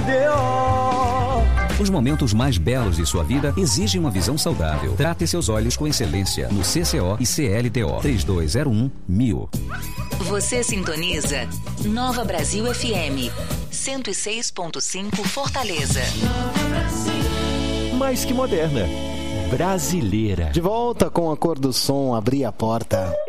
Os momentos mais belos de sua vida exigem uma visão saudável. Trate seus olhos com excelência no CCO e CLTO 3201-1000. Você sintoniza Nova Brasil FM 106.5 Fortaleza. Mais que moderna, brasileira. De volta com a cor do som, abrir a porta.